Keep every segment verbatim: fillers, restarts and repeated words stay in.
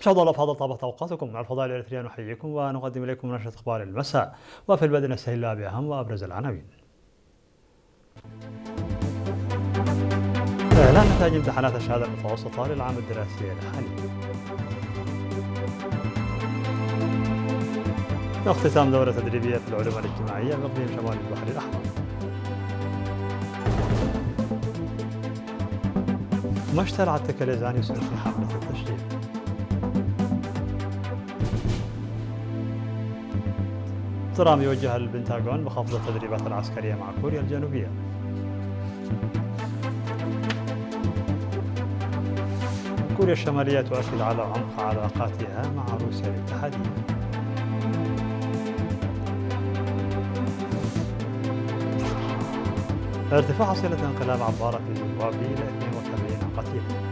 أسعد الله فضل طابت أوقاتكم. مع الفضاء الإريترية نحييكم ونقدم إليكم نشرة أخبار المساء، وفي البدء نستهل بأهم وأبرز العناوين. إعلان نتائج امتحانات الشهادة المتوسطة للعام الدراسي الحالي. اختتام دورة تدريبية في العلوم الاجتماعية بإقليم شمال البحر الأحمر. مشتل عالتكليزان يسير في حملة التشجير. ترامب يوجه البنتاغون بخفض التدريبات العسكرية مع كوريا الجنوبية. كوريا الشمالية تؤكد على عمق علاقاتها مع روسيا الاتحادية. ارتفاع حصيلة انقلاب عبارة في زيمبابوي إلى اثنين وسبعين قتيلا.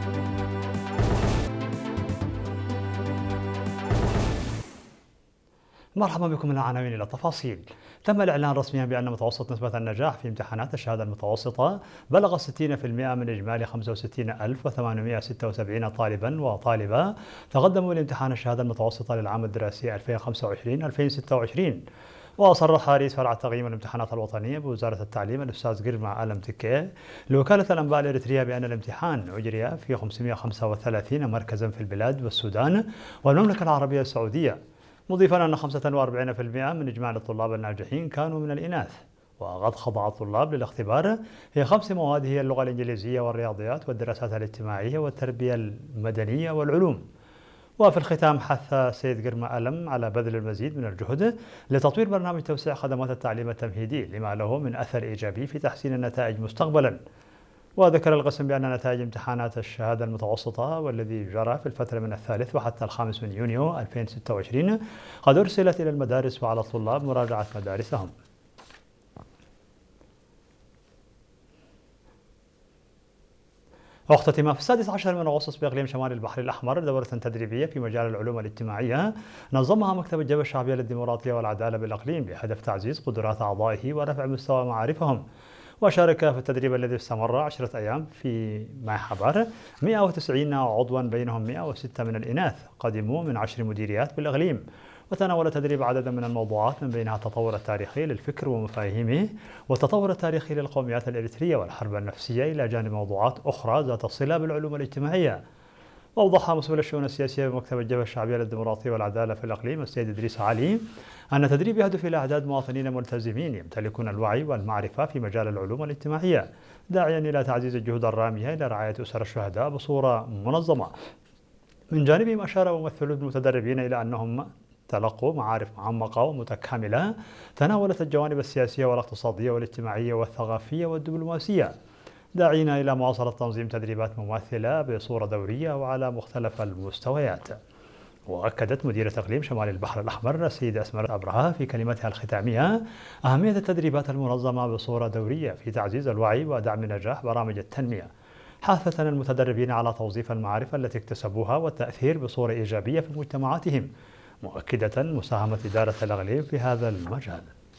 مرحبا بكم من العناوين إلى التفاصيل. تم الإعلان رسميا بأن متوسط نسبة النجاح في امتحانات الشهادة المتوسطة بلغ ستين بالمئة من إجمالي خمسة وستين ألف وثمانمئة وستة وسبعين طالبا وطالبة تقدموا لامتحان الشهادة المتوسطة للعام الدراسي ألفين وخمسة وعشرين ألفين وستة وعشرين. وصرح رئيس فرع تقييم الامتحانات الوطنية بوزارة التعليم الأستاذ جرما ألم تكي لوكالة الأنباء الإريترية بأن الامتحان أجري في خمسمئة وخمسة وثلاثين مركزا في البلاد والسودان والمملكة العربية السعودية، مضيفا أن خمسة وأربعين بالمئة من إجمالي الطلاب الناجحين كانوا من الإناث. وقد خضع الطلاب للاختبار في خمس مواد هي اللغة الإنجليزية والرياضيات والدراسات الاجتماعية والتربية المدنية والعلوم. وفي الختام حث السيد جرما ألم على بذل المزيد من الجهد لتطوير برنامج توسيع خدمات التعليم التمهيدي لما له من أثر إيجابي في تحسين النتائج مستقبلا. وذكر القسم بأن نتائج امتحانات الشهادة المتوسطة والذي جرى في الفترة من الثالث وحتى الخامس من يونيو ألفين وستة وعشرين قد أرسلت إلى المدارس وعلى الطلاب مراجعة مدارسهم. اختتم في السادس عشر من أغسطس بإقليم شمال البحر الأحمر دورة تدريبية في مجال العلوم الاجتماعية نظمها مكتب الجبهة الشعبية للديمقراطية والعدالة بالإقليم بهدف تعزيز قدرات أعضائه ورفع مستوى معارفهم. وشارك في التدريب الذي استمر عشرة أيام في ماي حبر مئة وتسعين عضوا بينهم مئة وستة من الإناث قدموا من عشر مديريات بالإقليم. وتناول التدريب عددا من الموضوعات من بينها التطور التاريخي للفكر ومفاهيمه والتطور التاريخي للقوميات الإريترية والحرب النفسية إلى جانب موضوعات أخرى ذات صلة بالعلوم الاجتماعية. وأوضح مسؤول الشؤون السياسية بمكتب الجبهة الشعبية للديمقراطية والعدالة في الإقليم السيد إدريس علي أن التدريب يهدف إلى إعداد مواطنين ملتزمين يمتلكون الوعي والمعرفة في مجال العلوم الاجتماعية، داعيا إلى تعزيز الجهود الرامية إلى رعاية أسر الشهداء بصورة منظمة. من جانبهم أشار ممثلو المتدربين إلى أنهم تلقوا معارف معمقة ومتكاملة تناولت الجوانب السياسية والاقتصادية والاجتماعية والثقافية والدبلوماسية، داعين إلى مواصلة تنظيم تدريبات مماثلة بصورة دورية وعلى مختلف المستويات. وأكدت مديرة إقليم شمال البحر الأحمر السيدة أسماء أبرهة في كلمتها الختامية أهمية التدريبات المنظمة بصورة دورية في تعزيز الوعي ودعم نجاح برامج التنمية، حاثة المتدربين على توظيف المعارف التي اكتسبوها والتأثير بصورة إيجابية في مجتمعاتهم، مؤكدة مساهمة إدارة الإقليم في هذا المجال.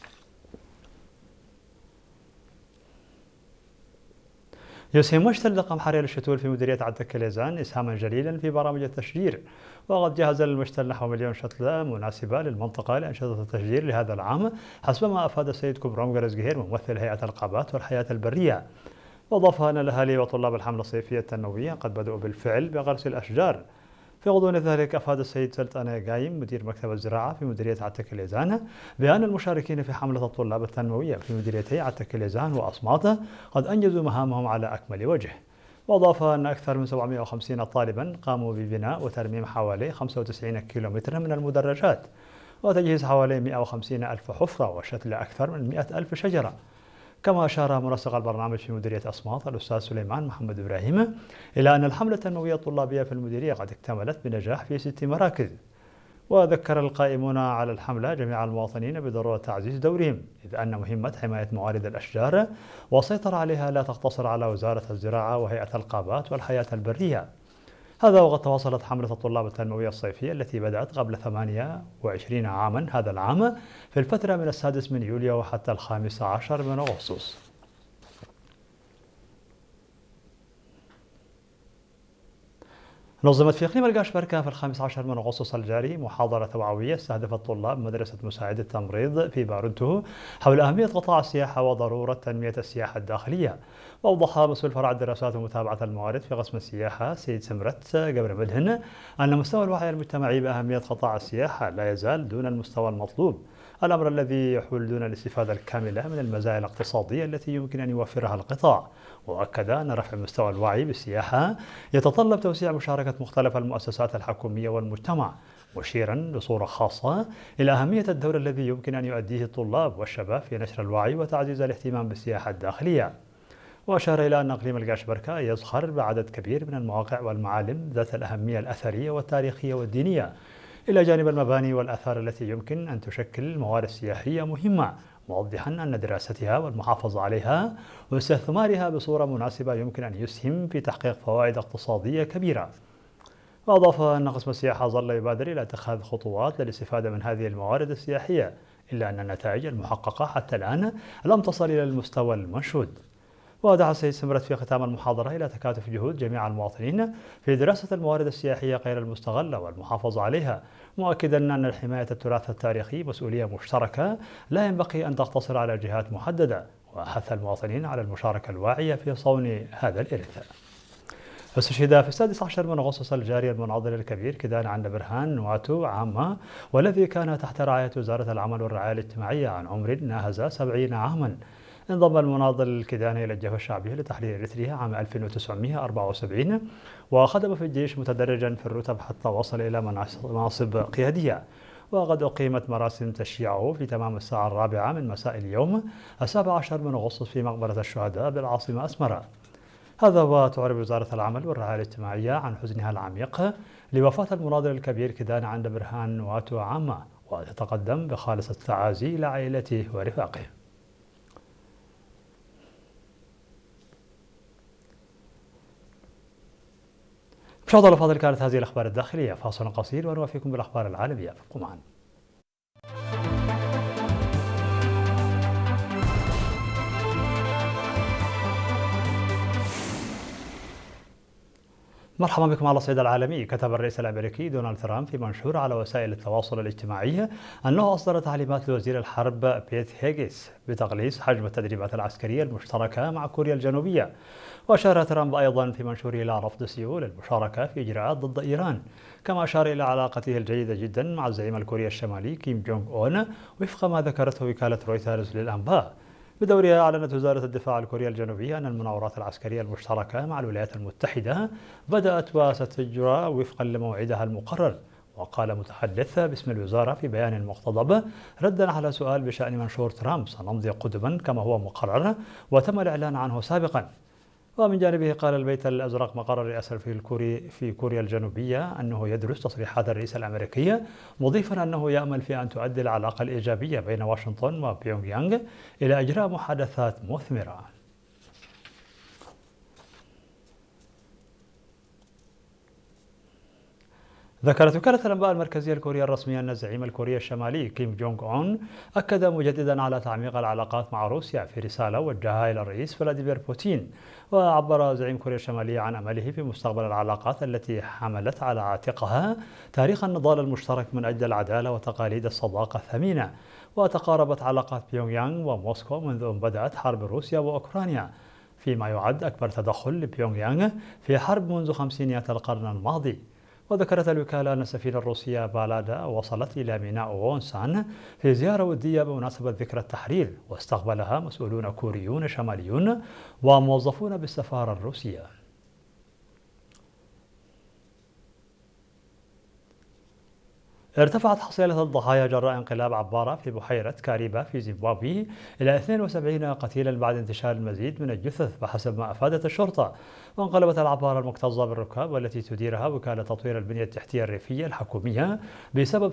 يسهم مشتل رقم حرير الشتول في مديرية عالتكليزان إسهاما جليلا في برامج التشجير، وقد جهز المشتل نحو مليون شتلة مناسبة للمنطقة لأنشطة التشجير لهذا العام حسب ما أفاد السيد كبرام جرزجهير ممثل هيئة الغابات والحياة البرية. وأضاف أن الأهالي وطلاب الحملة الصيفية التنموية قد بدأوا بالفعل بغرس الأشجار. في غضون ذلك أفاد السيد سلطان قايم مدير مكتب الزراعة في مديرية عالتكليزان بأن المشاركين في حملة الطلاب التنموية في مديريتي عالتكليزان وأصماطة قد أنجزوا مهامهم على أكمل وجه. وأضاف أن أكثر من سبعمئة وخمسين طالبا قاموا ببناء وترميم حوالي خمسة وتسعين كيلومترا من المدرجات وتجهيز حوالي مئة وخمسين ألف حفرة وشتل أكثر من مئة ألف شجرة. كما أشار منسق البرنامج في مديرية أصماط الأستاذ سليمان محمد إبراهيم إلى أن الحملة التنموية الطلابية في المديرية قد اكتملت بنجاح في ست مراكز. وذكر القائمون على الحملة جميع المواطنين بضرورة تعزيز دورهم، إذ أن مهمة حماية موارد الأشجار والسيطرة عليها لا تقتصر على وزارة الزراعة وهيئة الغابات والحياة البرية. هذا وقد تواصلت حملة الطلاب التنموية الصيفية التي بدأت قبل ثمانية وعشرين عاما هذا العام في الفترة من السادس من يوليو وحتى الخامس عشر من أغسطس. نظمت في إقليم القاشبركة في الخامس عشر من أغسطس الجاري محاضرة توعوية استهدفت طلاب مدرسة مساعد التمريض في بارنتو حول أهمية قطاع السياحة وضرورة تنمية السياحة الداخلية. وأوضح مسؤول فرع الدراسات ومتابعة الموارد في قسم السياحة سيد سمرت قبر مدهن أن مستوى الوعي المجتمعي بأهمية قطاع السياحة لا يزال دون المستوى المطلوب، الأمر الذي يحول دون الاستفادة الكاملة من المزايا الاقتصادية التي يمكن أن يوفرها القطاع. وأكد أن رفع مستوى الوعي بالسياحة يتطلب توسيع مشاركة مختلف المؤسسات الحكومية والمجتمع، مشيرا بصورة خاصة إلى أهمية الدور الذي يمكن أن يؤديه الطلاب والشباب في نشر الوعي وتعزيز الاهتمام بالسياحة الداخلية. وأشار إلى أن إقليم القاشبركة يزخر بعدد كبير من المواقع والمعالم ذات الأهمية الأثرية والتاريخية والدينية، إلى جانب المباني والآثار التي يمكن أن تشكل موارد سياحية مهمة، موضحا أن دراستها والمحافظة عليها واستثمارها بصورة مناسبة يمكن أن يسهم في تحقيق فوائد اقتصادية كبيرة. وأضاف أن قسم السياحة ظل يبادر إلى اتخاذ خطوات للاستفادة من هذه الموارد السياحية، إلا أن النتائج المحققة حتى الآن لم تصل إلى المستوى المنشود. ودعا السيد سمرت في ختام المحاضرة إلى تكاتف جهود جميع المواطنين في دراسة الموارد السياحية غير المستغلة والمحافظة عليها، مؤكدا أن حماية التراث التاريخي مسؤولية مشتركة لا ينبغي أن تقتصر على جهات محددة، وحث المواطنين على المشاركة الواعية في صون هذا الإرث. استشهد في السادس عشر من أغسطس الجاري المناضل الكبير كيدان عند برهان نواتو عامة، والذي كان تحت رعاية وزارة العمل والرعاية الاجتماعية عن عمر ناهز سبعين عاما. انضم المناضل الكيداني إلى الجبهة الشعبية لتحرير إريتريا عام ألف وتسعمئة وأربعة وسبعين، وخدم في الجيش متدرجا في الرتب حتى وصل إلى مناصب قيادية. وقد أقيمت مراسم تشييعه في تمام الساعة الرابعة من مساء اليوم السابع عشر من أغسطس في مقبرة الشهداء بالعاصمة أسمرة. هذا وتعرب وزارة العمل والرعاية الاجتماعية عن حزنها العميق لوفاة المناضل الكبير كيدان عند برهان نواتو عامة، وتتقدم بخالص التعازي إلى عائلته ورفاقه. مشاهدينا الأفاضل، كانت هذه الأخبار الداخلية. فاصل قصير ونوافيكم بالأخبار العالمية، فابقوا معنا. مرحبا بكم على الصعيد العالمي. كتب الرئيس الأمريكي دونالد ترامب في منشور على وسائل التواصل الاجتماعي أنه أصدر تعليمات لوزير الحرب بيت هيغيس بتقليص حجم التدريبات العسكرية المشتركة مع كوريا الجنوبية. وأشار ترامب أيضا في منشوره إلى رفض سيول المشاركة في إجراءات ضد إيران، كما أشار إلى علاقته الجيدة جدا مع الزعيم الكوري الشمالي كيم جونغ أون وفق ما ذكرته وكالة رويترز للأنباء. بدورها أعلنت وزارة الدفاع الكورية الجنوبية أن المناورات العسكرية المشتركة مع الولايات المتحدة بدأت وستجرى وفقا لموعدها المقرر. وقال متحدث باسم الوزارة في بيان مقتضب ردا على سؤال بشأن منشور ترامب: سنمضي قدما كما هو مقرر وتم الإعلان عنه سابقا. ومن جانبه قال البيت الأزرق مقر الرئاسة في الكوري في كوريا الجنوبية أنه يدرس تصريحات الرئيس الأمريكي، مضيفا أنه يأمل في أن تؤدي العلاقة الإيجابية بين واشنطن وبيونغ يانغ إلى إجراء محادثات مثمرة. ذكرت وكالة الأنباء المركزية الكورية الرسمية أن الزعيم الكوري الشمالي كيم جونغ أون أكد مجددا على تعميق العلاقات مع روسيا في رسالة وجهها إلى الرئيس فلاديمير بوتين. وعبر زعيم كوريا الشمالية عن أمله في مستقبل العلاقات التي حملت على عاتقها تاريخ النضال المشترك من أجل العدالة وتقاليد الصداقة الثمينة. وتقاربت علاقات بيونغ يانغ وموسكو منذ أن بدأت حرب روسيا وأوكرانيا، فيما يعد أكبر تدخل لبيونغ يانغ في حرب منذ خمسينيات القرن الماضي. وذكرت الوكالة أن السفينة الروسية بالادا وصلت إلى ميناء وونسان في زيارة ودية بمناسبة ذكرى التحرير، واستقبلها مسؤولون كوريون شماليون وموظفون بالسفارة الروسية. ارتفعت حصيلة الضحايا جراء انقلاب عبارة في بحيرة كاريبا في زيمبابوي إلى اثنين وسبعين قتيلا بعد انتشار المزيد من الجثث بحسب ما أفادت الشرطة. وانقلبت العبارة المكتظة بالركاب والتي تديرها وكالة تطوير البنية التحتية الريفية الحكومية بسبب